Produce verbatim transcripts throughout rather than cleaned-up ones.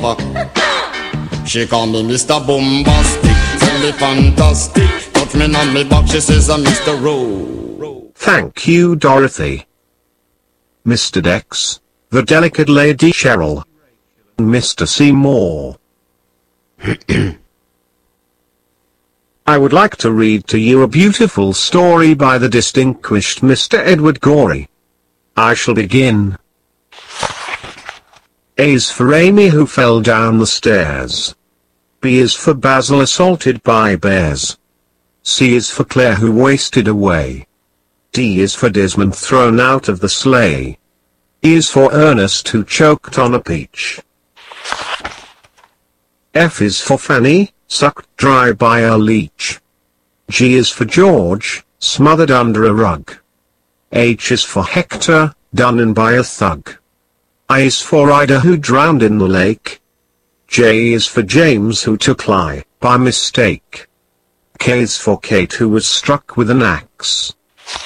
lover. She call me Mister Bombastic, tell me fantastic. Touch me on me back, she says I'm Mister Ro. Thank you, Dorothy. Mister Dex, the delicate Lady Cheryl, Mister Seymour. I would like to read to you a beautiful story by the distinguished Mister Edward Gorey. I shall begin. A is for Amy who fell down the stairs. B is for Basil assaulted by bears. C is for Claire who wasted away. D is for Desmond thrown out of the sleigh. E is for Ernest who choked on a peach. F is for Fanny, sucked dry by a leech. G is for George, smothered under a rug. H is for Hector, done in by a thug. I is for Ida who drowned in the lake. J is for James who took lie, by mistake. K is for Kate who was struck with an axe.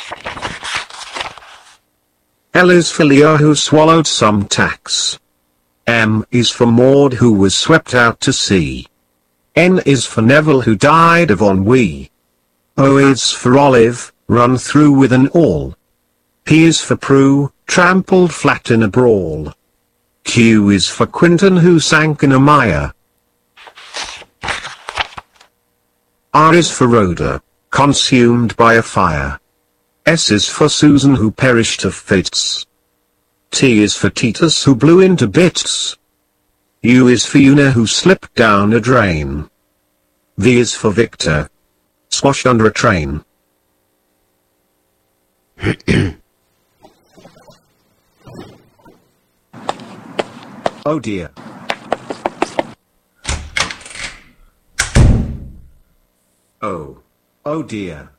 L is for Leo who swallowed some tacks. M is for Maud who was swept out to sea. N is for Neville who died of ennui. O is for Olive, run through with an awl. P is for Prue, trampled flat in a brawl. Q is for Quinton who sank in a mire. R is for Rhoda, consumed by a fire. S is for Susan who perished of fits. T is for Titus who blew into bits. U is for Una who slipped down a drain. V is for Victor, squashed under a train. Oh dear. Oh. Oh dear.